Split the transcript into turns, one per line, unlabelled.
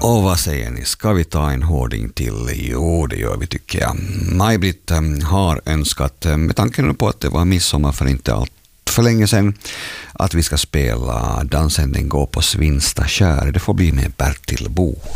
Och vad säger ni? Ska vi ta en hårding till? Jo, det gör vi tycker jag. Maj-Britt har önskat, med tanken på att det var midsommar för inte allt för länge sedan, att vi ska spela Dansen den går på Svinsta skär. Det får bli med Bertil Bo.